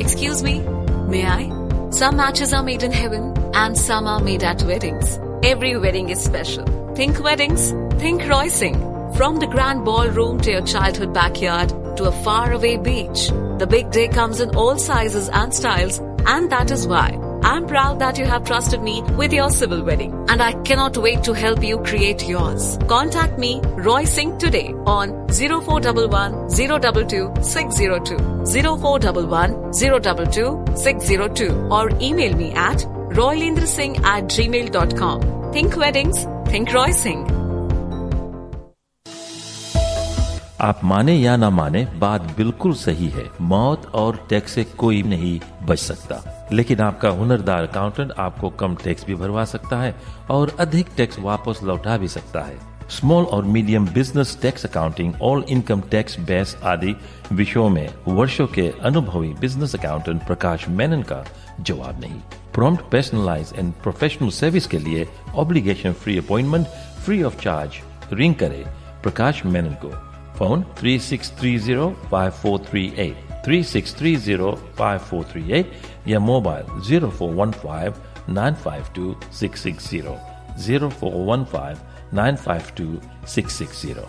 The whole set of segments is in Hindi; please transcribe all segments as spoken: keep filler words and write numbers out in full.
Excuse me, may I? Some matches are made in heaven and some are made at weddings. Every wedding is special. Think weddings, think Roy Singh. From the grand ballroom to your childhood backyard to a faraway beach, the big day comes in all sizes and styles, and that is why I'm proud that you have trusted me with your civil wedding, and I cannot wait to help you create yours. Contact me, Roy Singh, today on zero four one one, zero two two, six zero two, zero four one one, zero two two, six zero two, or email me at roylendrasingh at gmail dot com. Think weddings, think Roy Singh. आप माने या ना माने, बात बिल्कुल सही है। मौत और टैक्स से कोई नहीं बच सकता, लेकिन आपका हुनरदार अकाउंटेंट आपको कम टैक्स भी भरवा सकता है और अधिक टैक्स वापस लौटा भी सकता है। स्मॉल और medium business tax accounting, all income tax base आदि विषयों में वर्षों के अनुभवी बिजनेस अकाउंटेंट प्रकाश मेनन का जवाब नहीं। Prompt, personalise and professional service के लिए obligation free appointment free of charge ring करें प्रकाश मेनन को। Phone three six three zero five four three eight, three six three zero five four three eight या mobile zero four one five nine five to six six zero, zero four one five nine five to six six zero.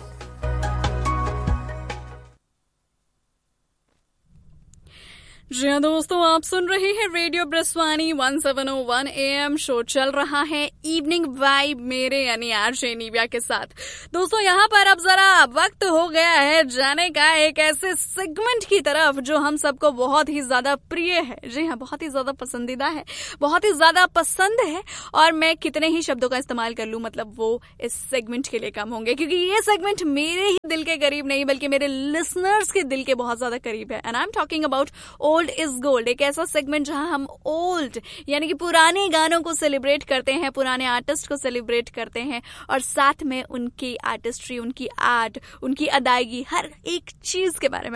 जी हाँ दोस्तों, आप सुन रहे हैं radio ब्रस्वानी one seven O one A M. Show चल रहा है इवनिंग वाइब मेरे यानी आरजे निव्या के साथ। दोस्तों यहाँ पर अब जरा वक्त हो गया है जाने का एक ऐसे सेगमेंट की तरफ जो हम सबको बहुत ही ज्यादा प्रिय है। जी हाँ, बहुत ही ज्यादा पसंदीदा है, बहुत ही ज्यादा पसंद है, और मैं कितने ही शब्दों का इस्तेमाल कर लूं मतलब वो इस सेगमेंट के लिए कम होंगे, क्योंकि ये सेगमेंट मेरे ही दिल के करीब नहीं बल्कि मेरे लिसनर्स के दिल के बहुत ज्यादा करीब है। And I am talking about old is gold, एक ऐसा सेगमेंट जहां हम ओल्ड यानी कि पुराने गानों को सेलिब्रेट करते हैं, पुराने आर्टिस्ट को सेलिब्रेट करते हैं, और साथ में उनकी आर्टिस्ट्री, उनकी आर्ट, उनकी अदायगी, हर एक चीज के बारे में